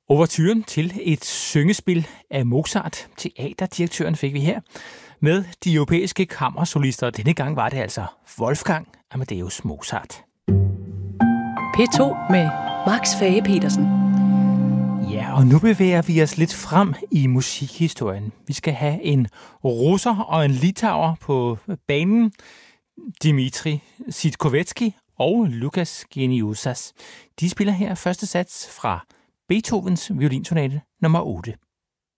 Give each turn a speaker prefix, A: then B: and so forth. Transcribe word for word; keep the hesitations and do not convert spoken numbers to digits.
A: Ouverturen til et syngespil af Mozart. Teaterdirektøren fik vi her med de europæiske kammersolister. Denne gang var det altså Wolfgang Amadeus Mozart.
B: P to med Max Fage-Petersen.
A: Ja, og nu bevæger vi os lidt frem i musikhistorien. Vi skal have en russer og en litauer på banen. Dimitri Sitkovetsky og Lukas Geniusas. De spiller her første sats fra Beethovens violinsonate nummer otte.